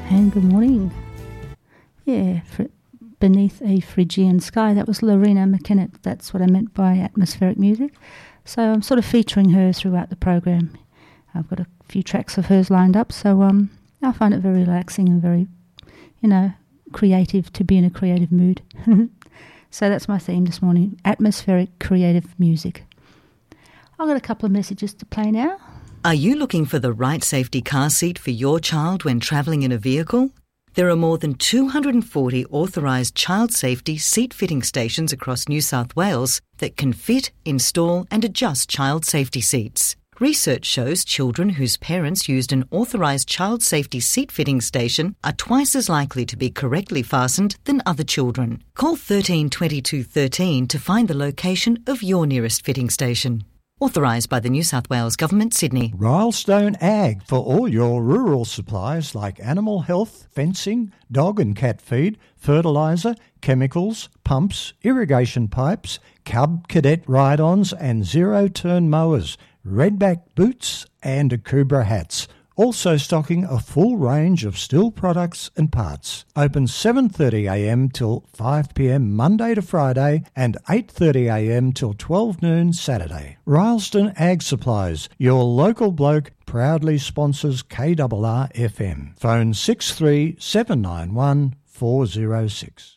And good morning. Yeah, beneath a Phrygian sky. That was Lorena McKennett. That's what I meant by atmospheric music. So I'm sort of featuring her throughout the program. I've got a few tracks of hers lined up, so I find it very relaxing and very, creative, to be in a creative mood. So that's my theme this morning, atmospheric creative music. I've got a couple of messages to play now. Are you looking for the right safety car seat for your child when travelling in a vehicle? There are more than 240 authorised child safety seat fitting stations across New South Wales that can fit, install and adjust child safety seats. Research shows children whose parents used an authorised child safety seat fitting station are twice as likely to be correctly fastened than other children. Call 13 22 13 to find the location of your nearest fitting station. Authorised by the New South Wales Government, Sydney. Rylestone Ag for all your rural supplies like animal health, fencing, dog and cat feed, fertiliser, chemicals, pumps, irrigation pipes, cub cadet ride-ons and zero-turn mowers, redback boots and Akubra hats. Also stocking a full range of steel products and parts. Open 7:30am till 5pm Monday to Friday and 8:30am till 12 noon Saturday. Rylestone Ag Supplies, your local bloke, proudly sponsors KRR FM. Phone 63791 406.